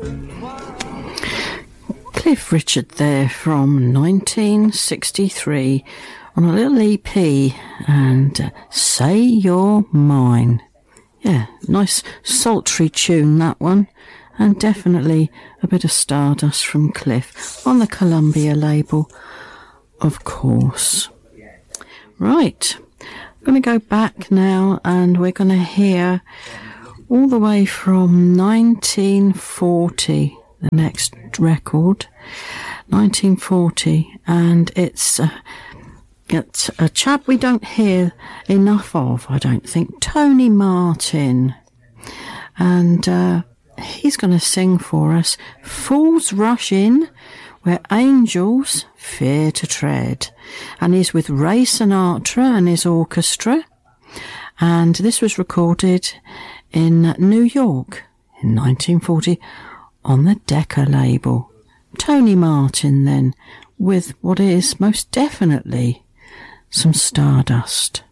Cliff Richard there from 1963 on a little EP, and Say You're Mine. Yeah, nice sultry tune, that one, and definitely a bit of Stardust from Cliff on the Columbia label, of course. Right, I'm going to go back now, and we're going to hear all the way from 1940, the next record, 1940, and it's a chap we don't hear enough of, I don't think, Tony Martin, and he's going to sing for us Fools Rush In Where Angels Fear to Tread, and he's with Ray Sinatra and his orchestra, and this was recorded in New York in 1940 on the Decca label. Tony Martin then, with what is most definitely some Stardust.